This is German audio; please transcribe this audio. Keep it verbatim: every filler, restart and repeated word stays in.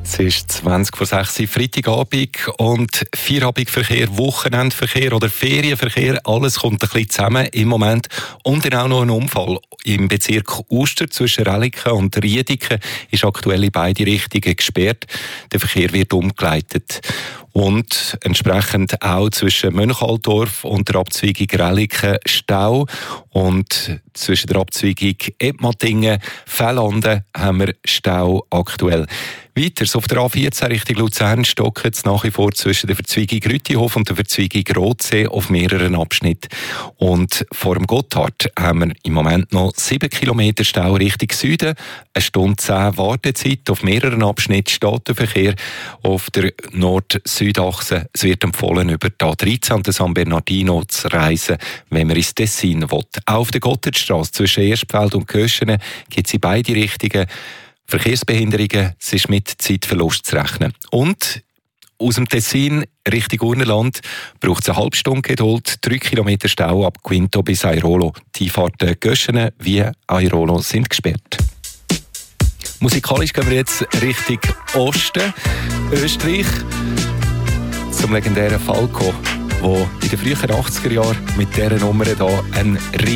Es ist zwanzig vor sechs, Freitagabend, und Feierabendverkehr, Wochenendverkehr oder Ferienverkehr, alles kommt ein bisschen zusammen im Moment. Und dann auch noch ein Unfall im Bezirk Uster zwischen Reliken und Riediken ist aktuell in beide Richtungen gesperrt. Der Verkehr wird umgeleitet. Und entsprechend auch zwischen Mönchalldorf und der Abzweigung Reliken Stau. Und zwischen der Abzweigung Edmatingen, Fellanden haben wir Stau aktuell. Weiter, auf der A vierzehn Richtung Luzern stocken es nach wie vor zwischen der Verzweigung Rütihof und der Verzweigung Rotsee auf mehreren Abschnitten. Und vor dem Gotthard haben wir im Moment noch sieben Kilometer Stau Richtung Süden, eine Stunde zehn Wartezeit. Auf mehreren Abschnitten steht der Verkehr auf der Nord-Süd-Achse. Es wird empfohlen, über die A dreizehn und San Bernardino zu reisen, wenn man ins Tessin will. Auch auf der Gotthardstrasse zwischen Erstfeld und Köschenen gibt es in beide Richtungen Verkehrsbehinderungen. Es ist mit Zeitverlust zu rechnen. Und aus dem Tessin Richtung Urnerland braucht es eine halbe Stunde Geduld. Drei Kilometer Stau ab Quinto bis Airolo. Die Fahrten Göschenen wie Airolo sind gesperrt. Musikalisch gehen wir jetzt Richtung Osten, Österreich, zum legendären Falco, wo in den frühen achtziger Jahren mit dieser Nummer hier ein